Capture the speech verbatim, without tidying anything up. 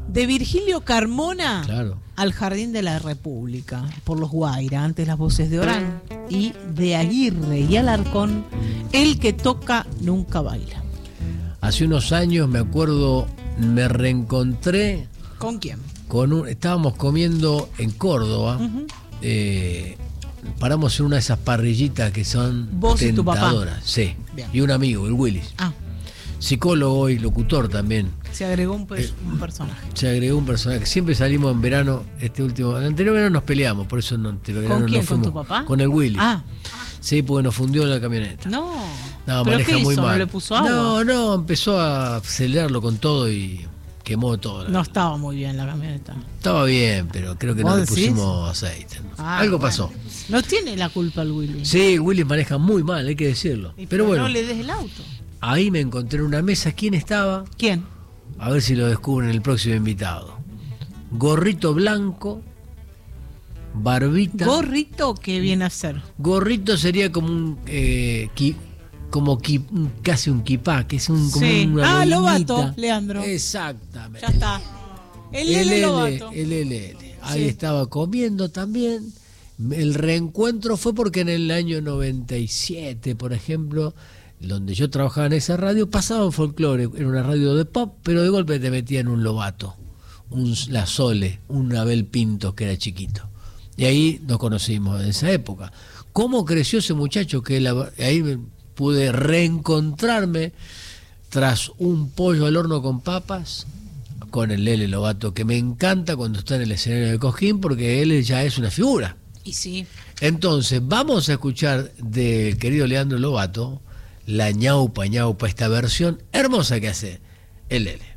De Virgilio Carmona Claro. al Jardín de la República, por los Guaira, antes las voces de Orán, y de Aguirre y Alarcón, el que toca nunca baila. Hace unos años, me acuerdo, me reencontré ¿Con quién? con un, estábamos comiendo en Córdoba, Uh-huh. eh, paramos en una de esas parrillitas que son Vos y tu papá. tentadoras. Sí. Bien. Y un amigo, el Willis, Ah, psicólogo y locutor también. se agregó un, pe- Eh, un personaje. Se agregó un personaje. Siempre salimos en verano, este último, el anterior verano nos peleamos, por eso no, el anterior verano ¿Con quién? no ¿Con fuimos. tu papá? Con el Willis. Ah, Sí, porque nos fundió la camioneta. no. No, ¿Pero maneja qué muy hizo? mal. ¿No le puso agua? No, no, empezó a acelerarlo con todo y quemó todo. No estaba muy bien la camioneta. Estaba bien, pero creo que no ¿Vos le decís? pusimos aceite. Ah, Algo bueno. pasó. No tiene la culpa el Willy. Sí, Willis maneja muy mal, hay que decirlo. Y Pero bueno, no le des el auto. ahí me encontré en una mesa. ¿Quién estaba? ¿Quién? A ver si lo descubren el próximo invitado. Gorrito blanco, barbita. Gorrito, ¿qué viene a hacer? Gorrito sería como un eh, ki- como ki- un- casi un kipá, que es un como Sí. una Ah, boinita. Lobato, Leandro. Exactamente. Ya está. El El Lele L, Lobato. el L L. Ahí Sí. estaba comiendo también. El reencuentro fue porque en el año noventa y siete, por ejemplo, donde yo trabajaba en esa radio, pasaba folclore, era una radio de pop, pero de golpe te metían un Lobato, un La Sole, un Abel Pinto, que era chiquito. Y ahí nos conocimos en esa época. ¿Cómo creció ese muchacho? Que la- ahí me pude reencontrarme tras un pollo al horno con papas con el Lele Lobato, que me encanta cuando está en el escenario de Cosquín, porque él ya es una figura. Y sí. Entonces, vamos a escuchar del querido Leandro Lobato la ñaupa ñaupa, esta versión hermosa que hace el Lele.